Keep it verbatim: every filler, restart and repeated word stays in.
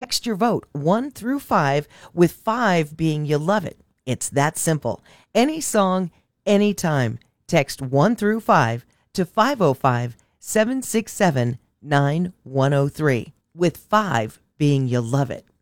Text your vote one through five, with five being you love it. It's that simple. Any song, anytime. Text one through five to five oh five, seven six seven, nine one oh three, with five being you love it.